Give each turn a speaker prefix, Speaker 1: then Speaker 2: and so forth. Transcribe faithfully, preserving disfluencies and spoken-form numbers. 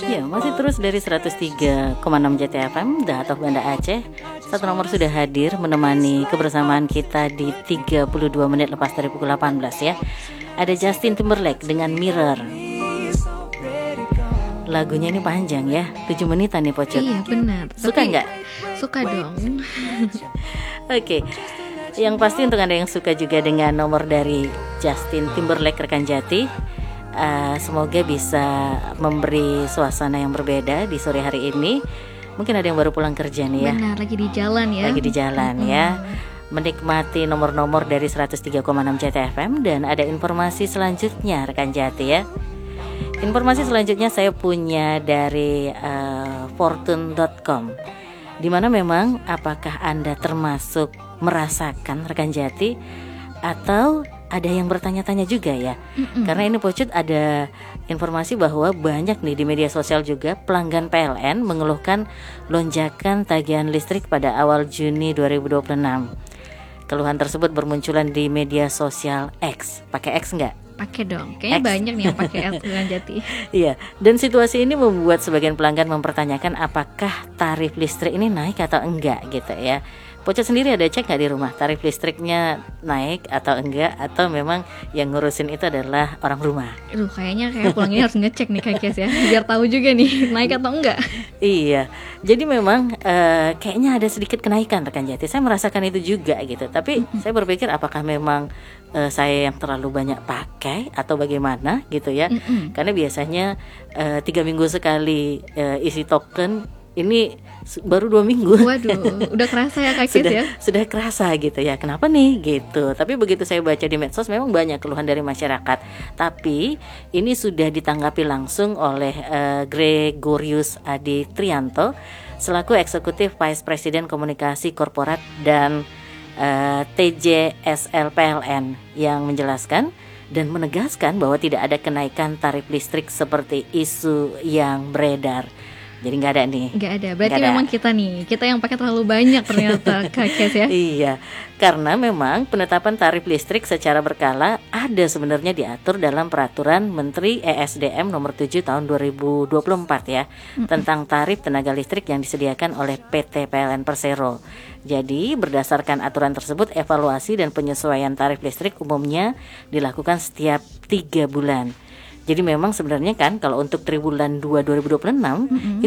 Speaker 1: Ya, masih terus dari seratus tiga koma enam J T F M Daatoh Banda Aceh. Satu nomor sudah hadir menemani kebersamaan kita di tiga puluh dua menit lepas dari pukul delapan belas ya. Ada Justin Timberlake dengan Mirror. Lagunya ini panjang ya, tujuh menitan nih Pocot.
Speaker 2: Iya benar.
Speaker 1: Suka nggak?
Speaker 2: Suka dong.
Speaker 1: Oke. Yang pasti untuk Anda yang suka juga dengan nomor dari Justin Timberlake rekan Jati, uh, semoga bisa memberi suasana yang berbeda di sore hari ini. Mungkin ada yang baru pulang kerja nih ya.
Speaker 2: Benar, lagi di jalan ya.
Speaker 1: Lagi di jalan hmm. ya. Menikmati nomor-nomor dari seratus tiga koma enam J T F M. Dan ada informasi selanjutnya rekan Jati ya. Informasi selanjutnya saya punya dari uh, fortune dot com, di mana memang apakah Anda termasuk merasakan rekan Jati atau ada yang bertanya-tanya juga ya. Mm-mm. Karena ini Pocut ada informasi bahwa banyak nih di media sosial juga pelanggan P L N mengeluhkan lonjakan tagihan listrik pada awal Juni dua ribu dua puluh enam. Keluhan tersebut bermunculan di media sosial X. Pakai X enggak?
Speaker 2: Pakai dong, kayaknya X. Banyak nih yang pakai X rekan Jati.
Speaker 1: Iya, dan situasi ini membuat sebagian pelanggan mempertanyakan apakah tarif listrik ini naik atau enggak gitu ya. Pocot sendiri ada cek nggak di rumah tarif listriknya naik atau enggak, atau memang yang ngurusin itu adalah orang rumah?
Speaker 2: Aduh, kayaknya kayak pulang ini harus ngecek nih Kak Kes ya, biar tahu juga nih naik atau enggak.
Speaker 1: Iya, jadi memang uh, kayaknya ada sedikit kenaikan rekan Jati. Saya merasakan itu juga gitu. Tapi mm-hmm. saya berpikir apakah memang uh, saya yang terlalu banyak pakai atau bagaimana gitu ya? Mm-hmm. Karena biasanya uh, tiga minggu sekali uh, isi token. Ini baru dua minggu.
Speaker 2: Waduh, udah kerasa ya Kak Kes
Speaker 1: sudah,
Speaker 2: ya?
Speaker 1: Sudah kerasa gitu ya. Kenapa nih gitu. Tapi begitu saya baca di medsos memang banyak keluhan dari masyarakat. Tapi ini sudah ditanggapi langsung oleh uh, Gregorius Adi Trianto selaku Eksekutif Vice President Komunikasi Korporat dan uh, T J S L P L N yang menjelaskan dan menegaskan bahwa tidak ada kenaikan tarif listrik seperti isu yang beredar. Jadi nggak ada nih.
Speaker 2: Nggak ada. Berarti gak memang ada. Kita nih, kita yang pakai terlalu banyak ternyata Kak Kes ya.
Speaker 1: Iya, karena memang penetapan tarif listrik secara berkala ada sebenarnya diatur dalam Peraturan Menteri E S D M Nomor tujuh Tahun dua ribu dua puluh empat ya, mm-hmm. tentang tarif tenaga listrik yang disediakan oleh P T P L N Persero. Jadi berdasarkan aturan tersebut, evaluasi dan penyesuaian tarif listrik umumnya dilakukan setiap tiga bulan. Jadi memang sebenarnya kan kalau untuk triwulan dua dua ribu dua puluh enam mm-hmm.